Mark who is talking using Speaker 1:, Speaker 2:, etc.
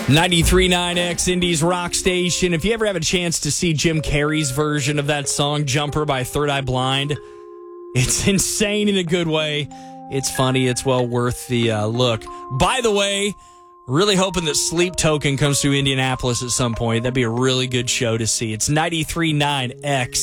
Speaker 1: 93.9 X Indies Rock Station. If you ever have a chance to see Jim Carrey's version of that song, Jumper by Third Eye Blind, it's insane in a good way. It's funny. It's well worth the look. By the way, really hoping that Sleep Token comes to Indianapolis at some point. That'd be a really good show to see. It's 93.9 X.